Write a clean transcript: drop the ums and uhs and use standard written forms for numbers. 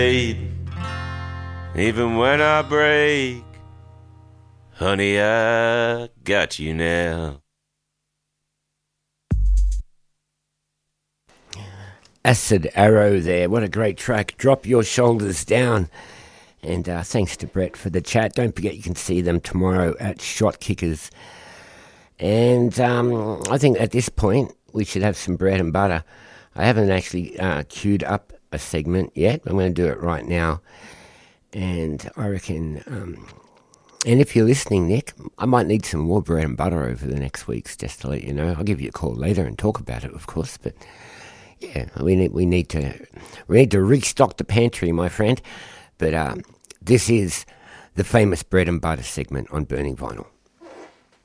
Even when I break, honey, I got you now. Acid Arrow there. What a great track. Drop Your Shoulders Down. And thanks to Brett for the chat. Don't forget you can see them tomorrow at Shot Kickers. And I think at this point we should have some bread and butter. I haven't actually queued up a segment yet. I'm going to do it right now. And I reckon, and if you're listening, Nick, I might need some more bread and butter over the next weeks, just to let you know. I'll give you a call later and talk about it, of course. But yeah, we need to restock the pantry, my friend. But this is the famous bread and butter segment on Burning Vinyl.